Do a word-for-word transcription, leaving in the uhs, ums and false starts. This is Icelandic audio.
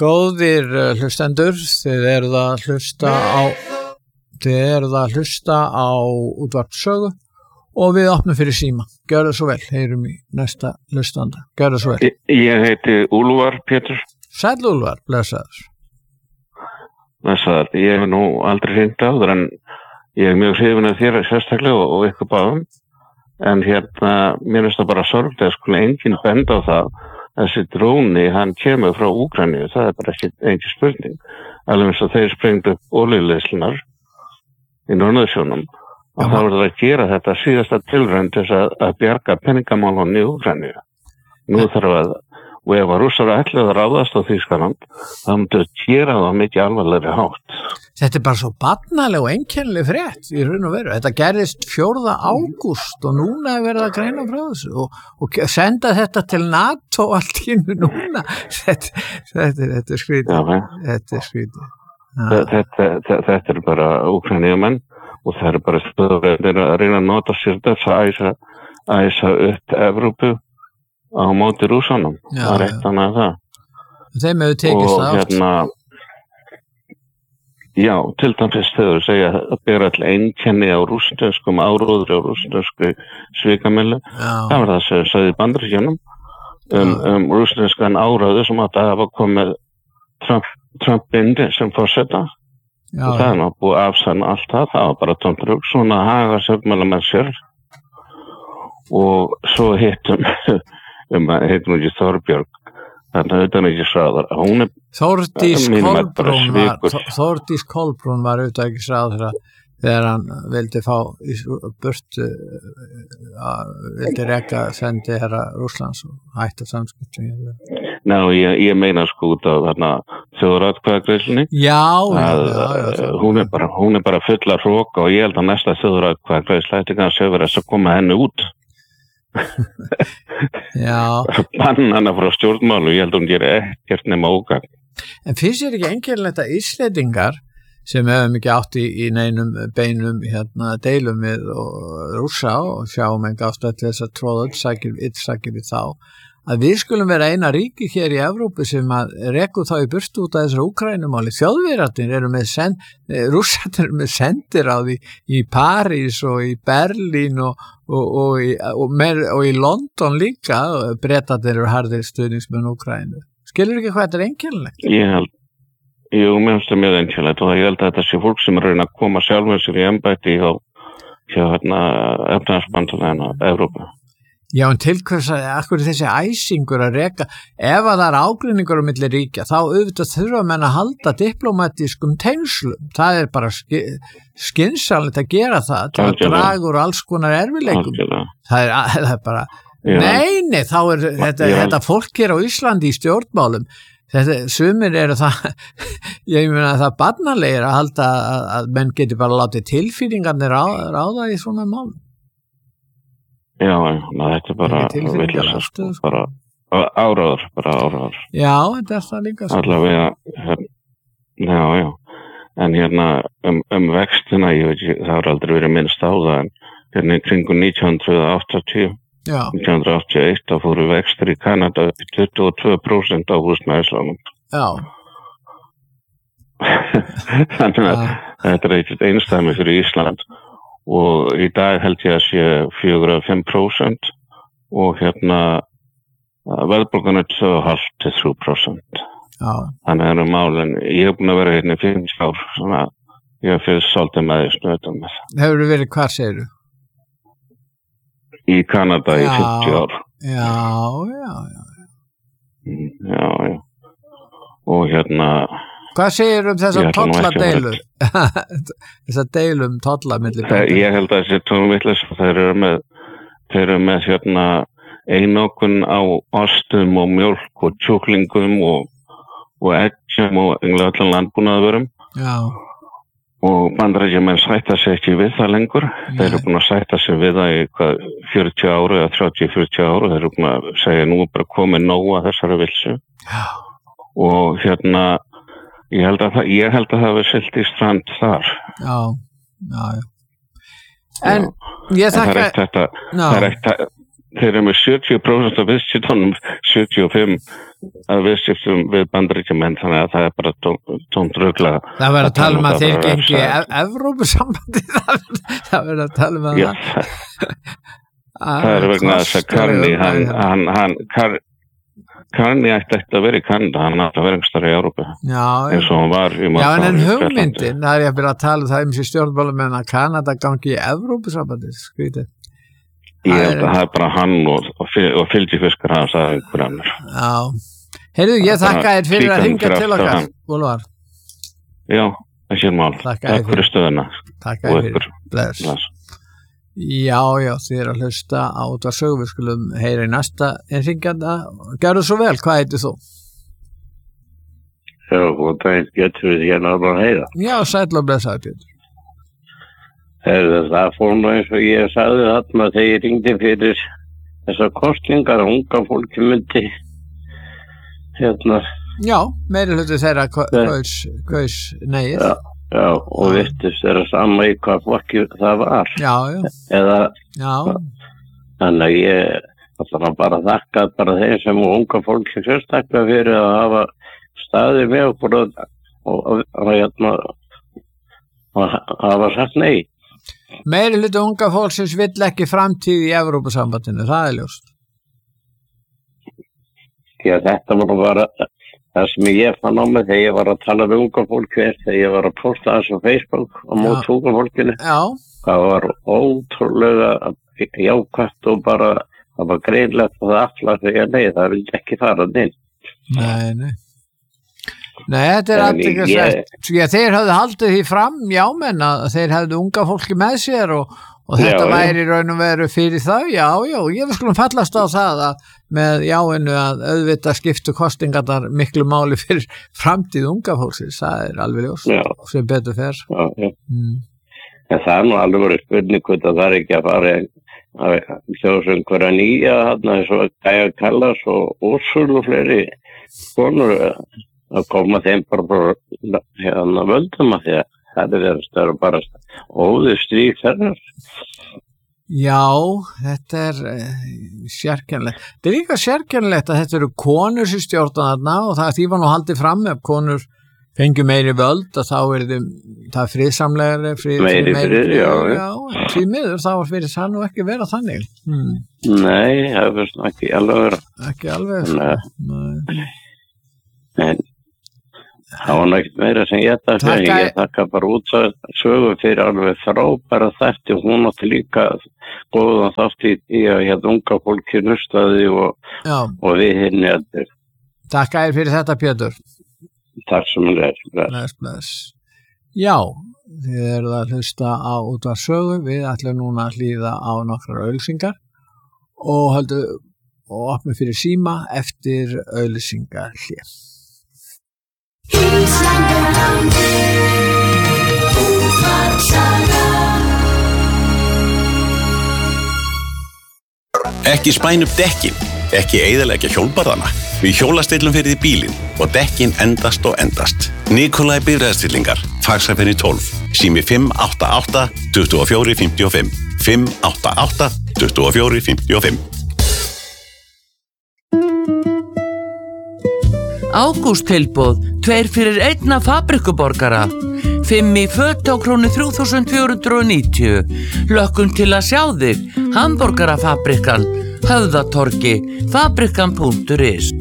Góðir uh, hlustendur, þið eruð að hlusta á þið eruð að hlusta á útvarp Sögu og við opnum fyrir síma. Gjörðu svo vel, heyrum í næsta hlustanda. Gjörðu svo vel. Ég, ég heiti Úlfar Pétur. Sæll Úlfar, blessaður. Blessaður. Ég hef nú aldrei hringt áður en ég er mjög hrifinn af þér sérstaklega og, og ykkur báðum. En hérna, mér finnst það bara sorglega að sko enginn benda á það. Þessi dróni, hann kemur frá Úkraínu, það er bara ekki engin spurning. Alveg eins og þeir sprengdu upp olíuleiðslurnar í Norðursjónum og þá verður að gera þetta síðasta tilraun til þess að, að bjarga peningamálunum í Úkraínu. Nú þarf að, og ef að Rússar ætla að ráðast á Þýskaland, þá myndu að gera það mikið alvarlegri hátt. Þetta er bara svo barnaleg og einkennileg frétt í raun og veru. Þetta gerðist fjórða ágúst og núna er verið að greina frá þessu og, og senda þetta til NATO allt í núna. Þetta, þetta, þetta er skrítið. Já, þetta er skrítið. Þetta, þetta, þetta er bara Úkraínumenn og það er bara stöður að reyna að nota sér þess að æsa, æsa upp Evrópu á móti Rússanum. Það er eitt annað það. Þeim hefur tekist það átt. Hérna, já, til dæmis þegar segja að bera all einkenni á rússneskum áróðri á rússnesku svikamillu. Það var það sem sagði í Bandaríkjunum um, um rússneskan áróðu sem átti að hafa komið Trump, Trump inn sem forseta. Og það er ná búið afsann allt það, það var bara tómt rugl, svona haga sögmæla með sér. Og svo hittum, um að hittum ekki Þorbjörg, þannig að þetta er ekki sráðar. Hún er Þórdís Kolbrún var, Þórdís Kolbrún var auðvitað ekki sráðara þegar hann vildi fá í burt, uh, vildi reka sendi herra Rússlands og hætta samskipti. Ná, ég, ég meina sko út af þarna þjóðaratkvæðagreiðslunni. Já, að, já, já, já. Hún er bara, hún er bara full af hroka og ég held að næsta þjóðaratkvæðagreiðsla ætti kannski að vera þess að koma henni út. Já. Bann hana frá stjórnmálu, ég held að hún gerir ekkert nema ógagn. En finnst þér ekki einkennilegt að Íslendingar sem hefum ekki átt í, í neinum beinum hérna deilum við og Rússa og sjáum enga ástæðu til þess að tróða uppsakir, ytsakir í þá að við skulum vera eina ríki hér í Evrópu sem að reku þá í burtu út af þessar Úkraínumáli. Þjóðverjarnir eru með sen, Rússarnir eru með sendiráð í, í París og í Berlín og, og, og, í, og, með, og í London líka. Bretarnir eru harðir stuðningsmenn Úkraínu. Skilur ekki hvað þetta er einkennilegt? Ég held, jú, mér finnst það mjög einkennilegt og ég held að þetta sé fólk sem er að reyna að koma sjálfum sér í embætti hjá, hjá hérna efnahagsbandalaginu Evrópu. Já, en til hvers að akkur þessi æsingur að reka, ef að það er ágreiningur á milli ríkja, þá auðvitað þurfa menn að halda diplomatískum tengslum. Það er bara skynsamlegt að gera það til að draga úr alls konar erfileikum. Það er, það er bara, já. nei, nei, þá er þetta, þetta fólk hér á Íslandi í stjórnmálum, þetta, sumir eru það, ég meina það barnalegir að halda að, að menn geti bara látið tilfinningarnir ráða, ráða í svona málum. Já, ná, þetta er bara villis, sko, bara áráður, bara áráður. Já, þetta er það líka. Allavega, hérna, já, já, en hérna um, um vextina, ég veit ekki, það har aldrei verið minnst á það, en hérna í kringum nítján hundruð áttatíu, já. nítján hundruð áttatíu og eitt, þá fóru vextir í Kanada upp í tuttugu og tvö prósent á húsnæðislánum. Já. Þannig að þetta er eitthvað einstæmi fyrir Ísland. Og í dag held ég að sé fjögur og fimm prósent og hérna verðbólgan er tvö og hálft til þrjú prósent. Já. Þannig að það eru málin, ég hef búin að vera hérna í fimmtíu ár, svona ég hef fyrir svolítið með því snöðum með það. Hefur þú verið hvar segir þú? Í Kanada já, í fimmtíu ár. Já, já, já. Já, já. Og hérna hvað segir um þessar tolladeilur? Þessar deilum tolla milli bænda? Ég held að þessi tónum vitlaus, þeir eru með, þeir eru með hérna einokun á ostum og mjólk og kjúklingum og, og eggjum og englega allan landbúnaðarvörum. Já. Og Bandaríkjamenn sætta sig ekki við það lengur. Nei. Þeir eru búin að sætta sig við það í hvað, fjörutíu ára eða þrjátíu til fjörutíu ára. Þeir eru búin að segja nú er bara komið nóg að þessari vilsu. Já. Og hérna Ég held að það, ég held að það hefur siglt í strand þar. Já, já, já. En já. Ég þakka... En það er eitt þetta, no. það er eitt, þeir eru með sjötíu prósent af viðskiptunum, sjötíu og fimm af viðskiptum við Bandaríkjamenn, þannig að það er bara tómt rugla. Það verður að tala um að þeir gengi Evrópusambandi, það verður að tala um að Já, það. Það er vegna þess að Carney, hann, hann, hann, Car, Carney ætti ekki að vera í Kanada, hann ætti að vera einhverstaðar í Evrópu, eins og hann var í Já, en en hugmyndin, það er ég að byrja að tala um það um sér stjórnmálamenn að Kanada gangi í Evrópusambandi, skrítið. Ég held að það er bara hann og, og, og fylgjifiskar hans að einhver annar. Já. Heyrðu, ég þakka þér fyrir að hringja til okkar, Úlfar. Já, ekki mál. Takk fyrir stöðuna. Takk fyrir. Bless. Já, já, þið er að hlusta á það sögu, við skulum heyra í næsta en hringjanda. Gjörðu svo vel, hvað heitir þú? Já, og það getur við hérna að bara heyra. Já, sæll og blessaður, Pétur. Heyrðu, það fór nú eins og ég sagði þarna þegar ég ringdi fyrir þessar kostingar að unga fólki myndi hérna. Já, meiri hluti þeirra kaus, kaus neið. Já, já, og virtist þeirra sama í hvað flokki það var. Já, já. Eða, já. Þannig að ég ætla bara að þakka bara þeim sem unga fólki sérstaklega fyrir að hafa staðið með okkur og, og, og, og hérna að hafa sagt nei. Meiri hluti unga fólksins vill ekki framtíð í Evrópusambandinu, það er ljóst. Já, þetta var bara það sem ég fann á mig þegar ég var að tala við unga fólki, þegar ég var að posta þessu á Facebook á móti unga fólkinu. Já. Það var ótrúlega jákvætt og bara, það var greinlegt og það allar þegar nei, það vildi ekki fara inn. Nei, nei. Nei, þetta er alltaf ekki að þeir hafðu haldið því fram, já, menn að þeir hafðu unga fólki með sér og, og þetta já, væri raun og veru fyrir þau, já, já, ég vil skulum fallast á það að með jáinu að auðvitað skiptu kostingarnar miklu máli fyrir framtíð unga fólksins, það er alveg ljós, sem betur fer. Já, já. Mm. En það er nú alveg verið spurning hvort að það er ekki að fara að hljósa einhverja nýja, þarna eins og Gaia Kallas og Úrsul og fleiri konur að koma þeim bara hérna völdum að því að það er það er bara óður strík þarna. Já, þetta er uh, sérkennilegt. Þetta er líka sérkennilegt að þetta eru konur sem stjórna þarna og það því var nú haldið fram ef konur fengi meiri völd að þá er það friðsamlegri frið, meiri frið, frið já, já, því miður þá var fyrir það nú ekki vera þannig. Hmm. Nei, það er ekki alveg vera. Ekki alveg. Nei. En það var náttúrulega meira sem ég þakka fyrir, ég þakka bara út að sögu fyrir alveg frábæra þætti og hún átti líka góðan þátt í, í að hérna unga fólki hlustaði og, og við hinni allir. Takk ægir fyrir þetta, Pétur. Takk sem hún er. Bless, bless. Já, þið eruð að hlusta á út að sögu, við ætlum núna að hlýða á nokkrar auglýsingar og höldu og opnum fyrir síma eftir auglýsingar hér. Ekki spæn upp dekkin, ekki eyðileggja hjólbarðana. Við hjólastillum fyrir því bílinn og dekkin endast og endast. Nikolai bifreiðastillingar, Faxafenni tólf, sími fimm átta átta, tuttugu og fjögur, fimmtíu og fimm, fimm átta átta, tuttugu og fjögur, fimmtíu og fimm. Ágústtilboð, tveir fyrir einna fabrikuborgara. Fimm í föt á krónu þrjú þúsund fjögur hundruð og níutíu. Lökkum til að sjá þig. Hamborgarafabrikan, Höfðatorgi, fabrikan punktur is.